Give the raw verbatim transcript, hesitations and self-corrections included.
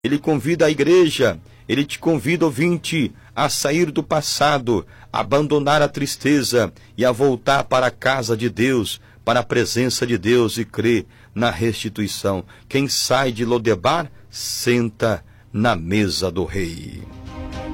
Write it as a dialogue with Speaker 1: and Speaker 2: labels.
Speaker 1: Ele convida a igreja, ele te convida, ouvinte, a sair do passado, abandonar a tristeza e a voltar para a casa de Deus, para a presença de Deus e crer na restituição. Quem sai de Lodebar, senta na mesa do rei.